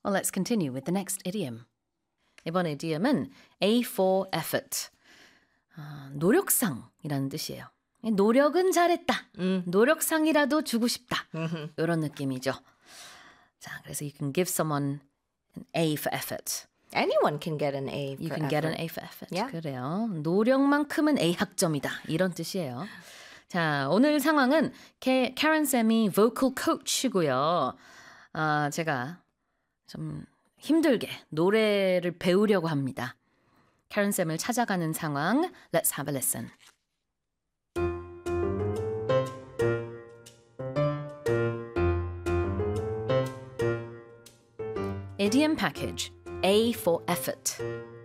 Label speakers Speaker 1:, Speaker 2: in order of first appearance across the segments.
Speaker 1: Well, let's continue with the next idiom. 이번 idiom은 A for effort. 노력상이라는 뜻이에요. 노력은 잘했다. 노력상이라도 주고 싶다. 이런 느낌이죠. 자, 그래서 you can give someone an A for effort.
Speaker 2: Anyone can get an A for
Speaker 1: You can
Speaker 2: effort.
Speaker 1: get an A for effort.
Speaker 2: Yeah.
Speaker 1: 그래요. 노력만큼은 A 학점이다. 이런 뜻이에요. 자, 오늘 상황은 Karen 쌤이 vocal coach이고요. 제가 좀 힘들게 노래를 배우려고 합니다. Karen 쌤을 찾아가는 상황. Let's have a listen. Idiom package. A for effort.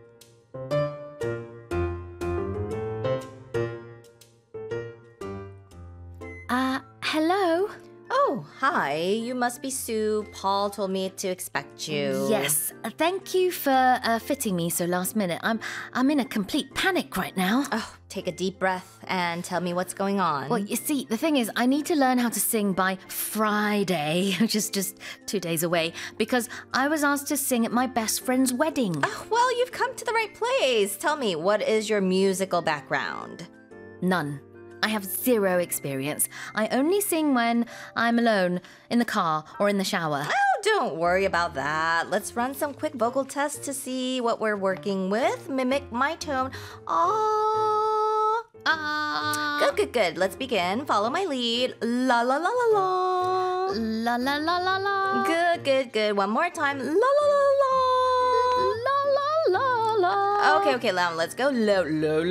Speaker 1: Hello?
Speaker 2: Oh, hi. You must be Sue. Paul told me to expect you.
Speaker 1: Yes, thank you for fitting me so last minute. I'm in a complete panic right now.
Speaker 2: Oh, take a deep breath and tell me what's going on.
Speaker 1: Well, you see, the thing is, I need to learn how to sing by Friday, which is just 2 days away, because I was asked to sing at my best friend's wedding.
Speaker 2: Oh, well, you've come to the right place. Tell me, what is your musical background?
Speaker 1: None. I have 0 experience. I only sing when I'm alone, in the car, or in the shower.
Speaker 2: Oh, don't worry about that. Let's run some quick vocal tests to see what we're working with. Mimic my tone. Good. Let's begin. Follow my lead. La la la la la.
Speaker 1: La la la la la.
Speaker 2: Good. One more time. La la la la.
Speaker 1: La la la la.
Speaker 2: Okay, now let's go. Low.
Speaker 1: Low,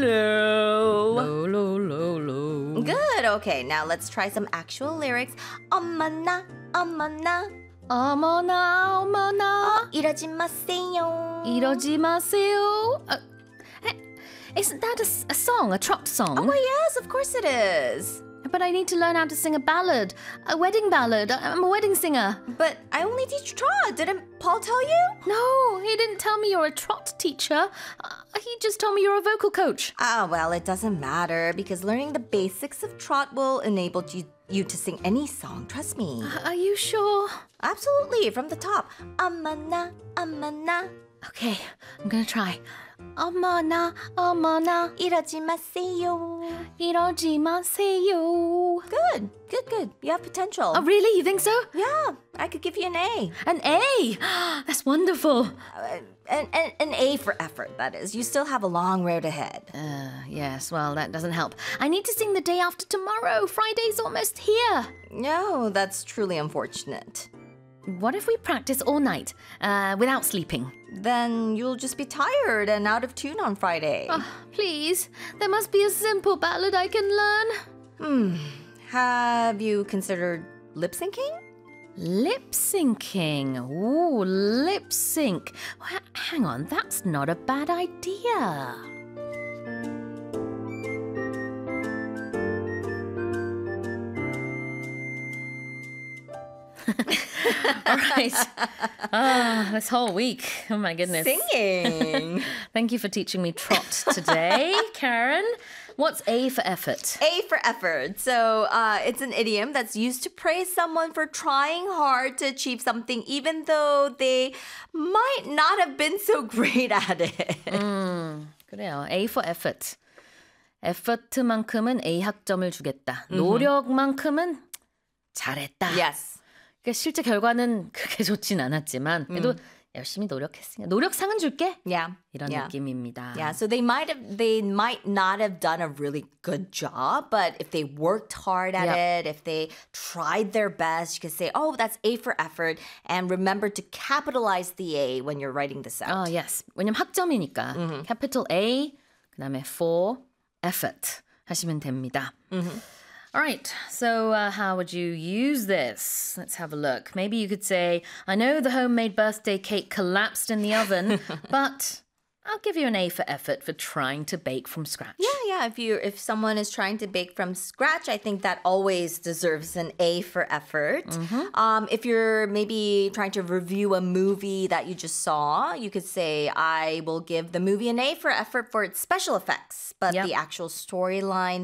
Speaker 1: low, low, low.
Speaker 2: Good. Okay, now let's try some actual lyrics. 어머나.
Speaker 1: 어머나, 어머나.
Speaker 2: 이러지 마세요.
Speaker 1: 이러지 마세요. Isn't that a song, a trot song?
Speaker 2: Oh, well, yes, of course it is.
Speaker 1: But I need to learn how to sing a ballad, a wedding ballad. I'm a wedding singer.
Speaker 2: But I only teach trot. Didn't Paul tell you?
Speaker 1: No, he didn't tell me you're a trot teacher. He just told me you're a vocal coach.
Speaker 2: Well, it doesn't matter because learning the basics of trot will enable you to sing any song. Trust me.
Speaker 1: Are you sure?
Speaker 2: Absolutely, from the top. 어머나.
Speaker 1: Okay, I'm gonna try. 어머나.
Speaker 2: 이러지 마세요.
Speaker 1: 이러지 마세요.
Speaker 2: Good. You have potential.
Speaker 1: Oh, really? You think so?
Speaker 2: Yeah, I could give you an A.
Speaker 1: An A? That's wonderful.
Speaker 2: An A for effort, that is. You still have a long road ahead.
Speaker 1: Yes, well, that doesn't help. I need to sing the day after tomorrow. Friday's almost here.
Speaker 2: No, that's truly unfortunate.
Speaker 1: What if we practice all night without sleeping?
Speaker 2: Then you'll just be tired and out of tune on Friday.
Speaker 1: Please, there must be a simple ballad I can learn.
Speaker 2: Have you considered lip syncing?
Speaker 1: Lip syncing. Ooh, lip sync. Hang on, that's not a bad idea. All right. This whole week. Oh my goodness.
Speaker 2: Singing.
Speaker 1: Thank you for teaching me trot today, Karen. What's A for effort?
Speaker 2: A for effort. So it's an idiom that's used to praise someone for trying hard to achieve something even though they might not have been so great at it.
Speaker 1: 그래요. A for effort. effort만큼은 A 학점을 주겠다. 노력만큼은 잘했다.
Speaker 2: Yes.
Speaker 1: 그러니까 실제 결과는 그렇게 좋진 않았지만 그래도 열심히 노력했으니까 노력상은 줄게.
Speaker 2: Yeah.
Speaker 1: 이런 느낌입니다.
Speaker 2: Yeah, so they might not have done a really good job, but if they worked hard at it, if they tried their best, you could say, oh, that's A for effort. And remember to capitalize the A when you're writing this out.
Speaker 1: Yes. 왜냐면 학점이니까. capital A, 그다음에 for effort 하시면 됩니다. All right, so how would you use this? Let's have a look. Maybe you could say, I know the homemade birthday cake collapsed in the oven, but I'll give you an A for effort for trying to bake from scratch.
Speaker 2: Yeah. If someone is trying to bake from scratch, I think that always deserves an A for effort. If you're maybe trying to review a movie that you just saw, you could say, I will give the movie an A for effort for its special effects, but the actual storyline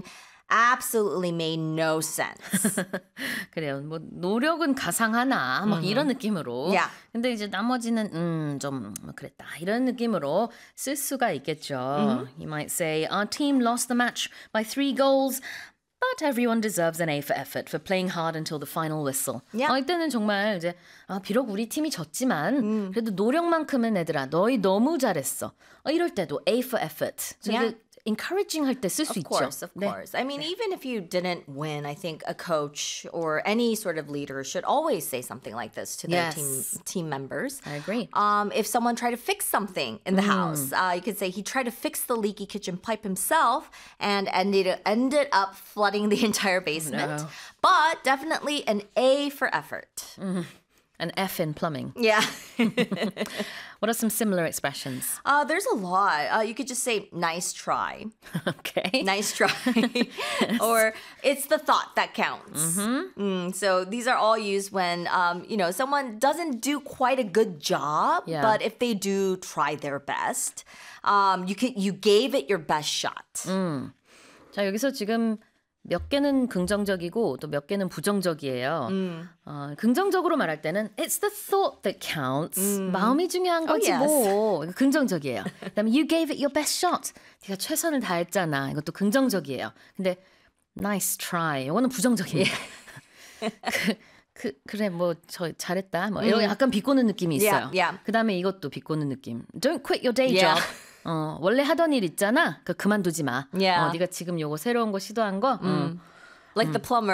Speaker 2: absolutely made no sense.
Speaker 1: 그래요. 뭐 노력은 가상하나 막 이런 느낌으로.
Speaker 2: Yeah.
Speaker 1: 근데 이제 나머지는 좀 그랬다 이런 느낌으로 쓸 수가 있겠죠. You might say our team lost the match by 3 goals. But everyone deserves an A for effort for playing hard until the final whistle.
Speaker 2: Yeah.
Speaker 1: 이때는 정말 이제 비록 우리 팀이 졌지만 그래도 노력만큼은 얘들아 너희 너무 잘했어. 이럴 때도 A for effort.
Speaker 2: Yeah.
Speaker 1: encouraging 할 때 쓸 수 있죠.
Speaker 2: Of course. I mean, even if you didn't win, I think a coach or any sort of leader should always say something like this to their team members.
Speaker 1: I agree.
Speaker 2: If someone tried to fix something in the house, you could say he tried to fix the leaky kitchen pipe himself and ended up flooding the entire basement.
Speaker 1: No.
Speaker 2: But definitely an A for effort.
Speaker 1: An F in plumbing.
Speaker 2: Yeah.
Speaker 1: What are some similar expressions?
Speaker 2: There's a lot. You could just say, nice try.
Speaker 1: Okay.
Speaker 2: Nice try. Or it's the thought that counts. So these are all used when, someone doesn't do quite a good job, but if they do try their best, you gave it your best shot.
Speaker 1: 자, 여기서 지금 몇 개는 긍정적이고 또 몇 개는 부정적이에요. 긍정적으로 말할 때는 it's the thought that counts. 마음이 중요한 거지 뭐. 긍정적이에요. 그다음에 you gave it your best shot. 네가 최선을 다했잖아. 이것도 긍정적이에요. 근데 nice try. 이거는 부정적이에요. 그래 뭐 저 잘했다. 뭐 이런 약간 비꼬는 느낌이 있어요. 그다음에 이것도 비꼬는 느낌. Don't quit your day job. 원래 하던 일 있잖아. 그만두지 마. 네가 지금 요거 새로운 거 시도한 거.
Speaker 2: Like the plumber.